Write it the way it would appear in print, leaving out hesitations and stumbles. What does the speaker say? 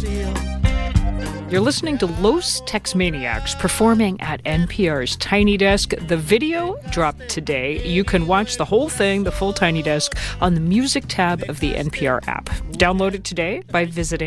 You're listening to Los Tex-Maniacs performing at NPR's Tiny Desk. The video dropped today. You can watch the whole thing, the full Tiny Desk, on the Music tab of the NPR app. Download it today by visiting